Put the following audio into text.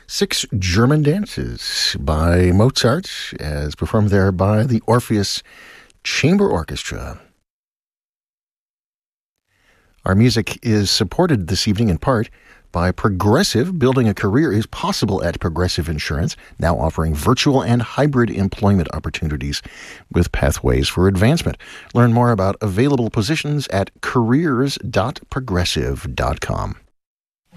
Six German Dances by Mozart, as performed there by the Orpheus Chamber Orchestra. Our music is supported this evening in part by Progressive. Building a career is possible at Progressive Insurance, now offering virtual and hybrid employment opportunities with pathways for advancement. Learn more about available positions at careers.progressive.com.